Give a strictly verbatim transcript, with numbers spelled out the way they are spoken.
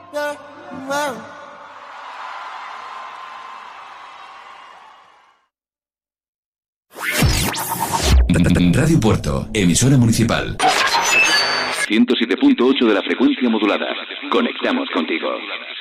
Radio Puerto, emisora municipal. ciento siete punto ocho de la frecuencia modulada. Conectamos contigo.